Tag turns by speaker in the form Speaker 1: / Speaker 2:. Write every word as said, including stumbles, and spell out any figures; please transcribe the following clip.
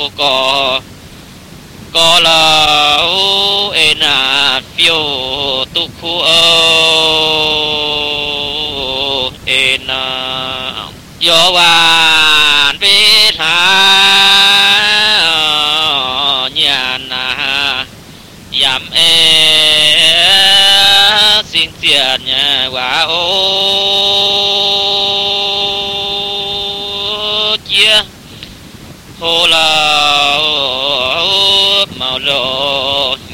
Speaker 1: có có là ê na phiêu tu khu ê na yo van biết hà nhà na yam ê xin tiền nhà quá ô chia hồ là màu lô